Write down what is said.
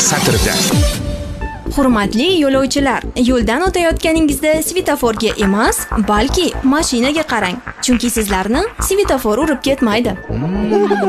satrida. Hurmatli yo'lovchilar, yo'ldan o'tayotganingizda svetoforga emas, balki mashinaga qarang, chunki sizlarni svetofor urib ketmaydi.